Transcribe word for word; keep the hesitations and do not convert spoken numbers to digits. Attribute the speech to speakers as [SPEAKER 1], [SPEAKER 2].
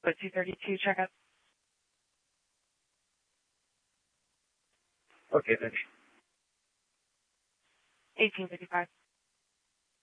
[SPEAKER 1] But two thirty-two checkup.
[SPEAKER 2] Okay, thanks.
[SPEAKER 1] eighteen fifty-five.